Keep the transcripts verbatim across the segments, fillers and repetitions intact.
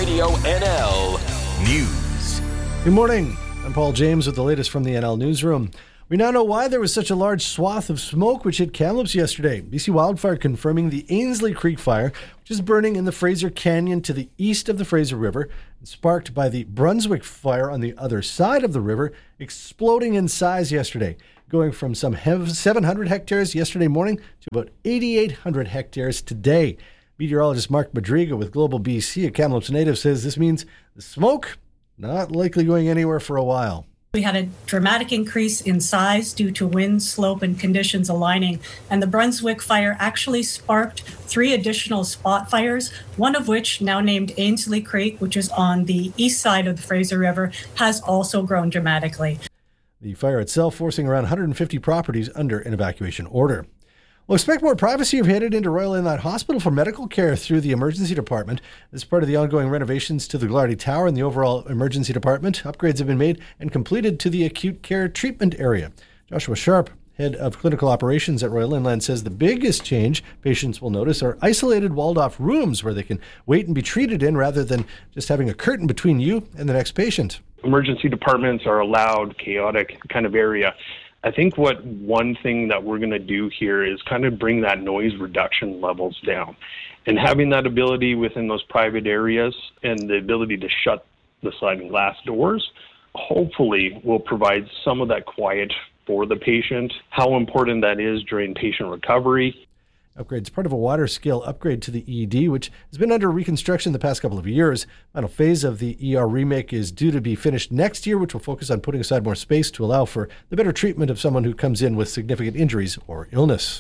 Radio N L News. Good morning. I'm Paul James with the latest from the N L Newsroom. We now know why there was such a large swath of smoke which hit Kamloops yesterday. B C Wildfire confirming the Ainslie Creek fire, which is burning in the Fraser Canyon to the east of the Fraser River, sparked by the Brunswick fire on the other side of the river, exploding in size yesterday, going from some seven hundred hectares yesterday morning to about eighty-eight hundred hectares today. Meteorologist Mark Madriga with Global B C, a Kamloops native, says this means the smoke not likely going anywhere for a while. We had a dramatic increase in size due to wind, slope, and conditions aligning, and the Brunswick fire actually sparked three additional spot fires, one of which, now named Ainslie Creek, which is on the east side of the Fraser River, has also grown dramatically. The fire itself forcing around one hundred fifty properties under an evacuation order. We'll expect more privacy if headed into Royal Inlet Hospital for medical care through the emergency department. As part of the ongoing renovations to the Glardy Tower and the overall emergency department, upgrades have been made and completed to the acute care treatment area. Joshua Sharp, head of clinical operations at Royal Inland, says the biggest change patients will notice are isolated walled-off rooms where they can wait and be treated in rather than just having a curtain between you and the next patient. Emergency departments are a loud, chaotic kind of area. I think what one thing that we're going to do here is kind of bring that noise reduction levels down. And having that ability within those private areas and the ability to shut the sliding glass doors, hopefully will provide some of that quiet for the patient. How important that is during patient recovery. Upgrade is part of a water scale upgrade to the E E D, which has been under reconstruction the past couple of years. Final phase of the E R remake is due to be finished next year, which will focus on putting aside more space to allow for the better treatment of someone who comes in with significant injuries or illness.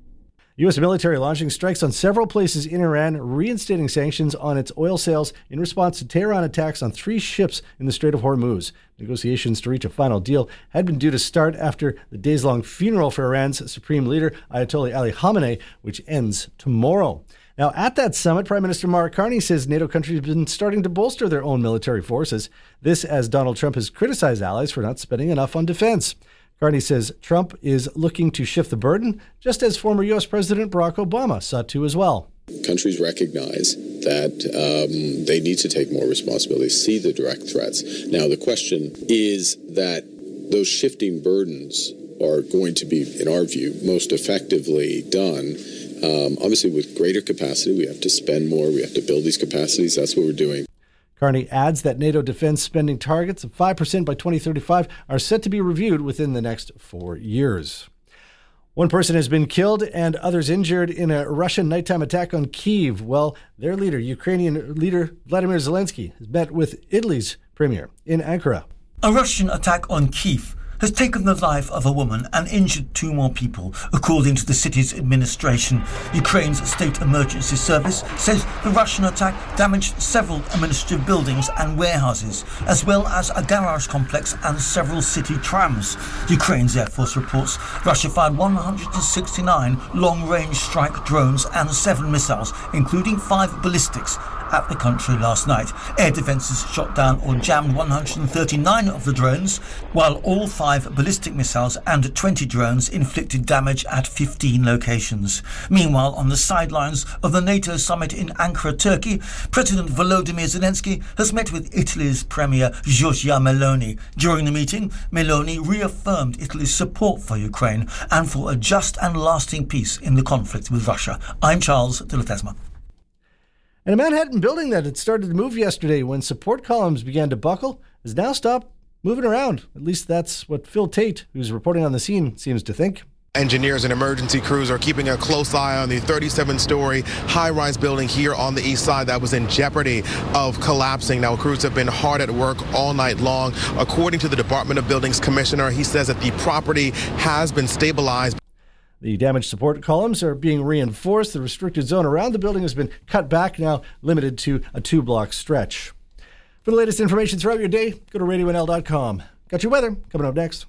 U S military launching strikes on several places in Iran, reinstating sanctions on its oil sales in response to Tehran attacks on three ships in the Strait of Hormuz. Negotiations to reach a final deal had been due to start after the days-long funeral for Iran's supreme leader, Ayatollah Ali Khamenei, which ends tomorrow. Now, at that summit, Prime Minister Mark Carney says NATO countries have been starting to bolster their own military forces. This as Donald Trump has criticized allies for not spending enough on defense. Carney says Trump is looking to shift the burden, just as former U S President Barack Obama sought to as well. Countries recognize that um, they need to take more responsibility, see the direct threats. Now, the question is that those shifting burdens are going to be, in our view, most effectively done. Um, obviously, with greater capacity, we have to spend more, we have to build these capacities. That's what we're doing. Carney adds that NATO defense spending targets of five percent by twenty thirty-five are set to be reviewed within the next four years. One person has been killed and others injured in a Russian nighttime attack on Kyiv. Well, their leader, Ukrainian leader Vladimir Zelensky, has met with Italy's premier in Ankara. A Russian attack on Kyiv has taken the life of a woman and injured two more people, according to the city's administration. Ukraine's state emergency service says the Russian attack damaged several administrative buildings and warehouses, as well as a garage complex and several city trams. Ukraine's Air Force reports Russia fired one hundred sixty-nine long-range strike drones and seven missiles, including five ballistics, at the country last night. Air defences shot down or jammed one hundred thirty-nine of the drones, while all five ballistic missiles and twenty drones inflicted damage at fifteen locations. Meanwhile, on the sidelines of the NATO summit in Ankara, Turkey, President Volodymyr Zelensky has met with Italy's Premier Giorgia Meloni. During the meeting, Meloni reaffirmed Italy's support for Ukraine and for a just and lasting peace in the conflict with Russia. I'm Charles de la Tesma. And a Manhattan building that had started to move yesterday when support columns began to buckle has now stopped moving around. At least that's what Phil Tate, who's reporting on the scene, seems to think. Engineers and emergency crews are keeping a close eye on the thirty-seven story high-rise building here on the east side that was in jeopardy of collapsing. Now, crews have been hard at work all night long. According to the Department of Buildings Commissioner, he says that the property has been stabilized. The damaged support columns are being reinforced. The restricted zone around the building has been cut back, now limited to a two-block stretch. For the latest information throughout your day, go to radio n l dot com. Got your weather coming up next.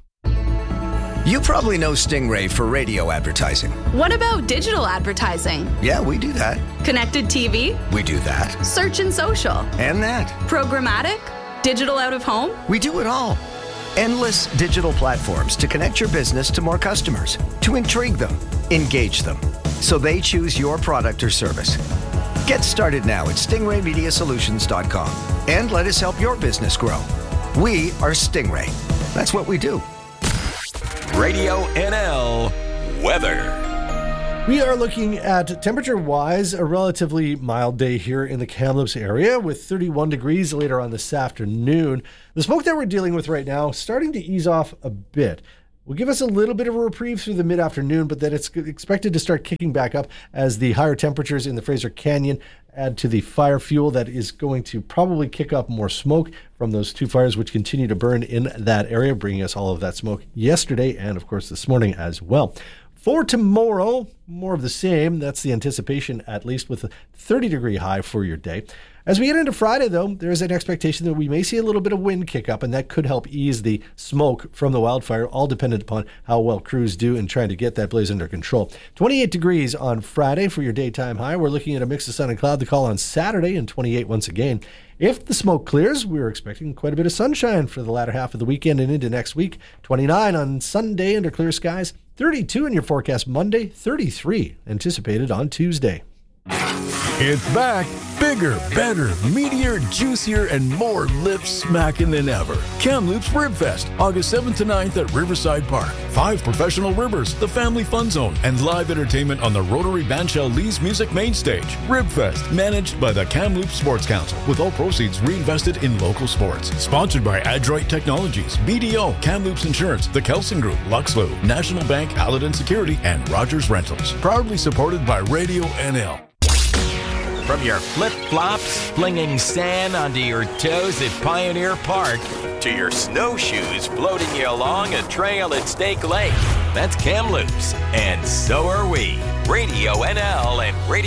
You probably know Stingray for radio advertising. What about digital advertising? Yeah, we do that. Connected T V? We do that. Search and social? And that. Programmatic? Digital out of home? We do it all. Endless digital platforms to connect your business to more customers, to intrigue them, engage them, so they choose your product or service. Get started now at stingray media solutions dot com and let us help your business grow. We are Stingray. That's what we do. Radio N L weather. We are looking at temperature-wise a relatively mild day here in the Kamloops area with thirty-one degrees later on this afternoon. The smoke that we're dealing with right now starting to ease off a bit. Will give us a little bit of a reprieve through the mid-afternoon, but then it's expected to start kicking back up as the higher temperatures in the Fraser Canyon add to the fire fuel that is going to probably kick up more smoke from those two fires which continue to burn in that area, bringing us all of that smoke yesterday and, of course, this morning as well. For tomorrow, more of the same. That's the anticipation, at least, with a thirty-degree high for your day. As we get into Friday, though, there is an expectation that we may see a little bit of wind kick up, and that could help ease the smoke from the wildfire, all dependent upon how well crews do in trying to get that blaze under control. twenty-eight degrees on Friday for your daytime high. We're looking at a mix of sun and cloud to call on Saturday, and twenty-eight once again. If the smoke clears, we're expecting quite a bit of sunshine for the latter half of the weekend and into next week. twenty-nine on Sunday under clear skies. thirty-two in your forecast Monday. thirty-three anticipated on Tuesday. It's back. Bigger, better, meatier, juicier, and more lip-smacking than ever. Kamloops Rib Fest, August seventh to ninth at Riverside Park. Five professional ribbers, the Family Fun Zone, and live entertainment on the Rotary Bandshell Lee's Music Main Stage. Rib Fest, managed by the Kamloops Sports Council, with all proceeds reinvested in local sports. Sponsored by Adroit Technologies, B D O, Kamloops Insurance, the Kelson Group, Luxlo, National Bank, Paladin Security, and Rogers Rentals. Proudly supported by Radio N L. From your flip-flops, flinging sand onto your toes at Pioneer Park, to your snowshoes floating you along a trail at Stake Lake. That's Kamloops, and so are we. Radio N L and Radio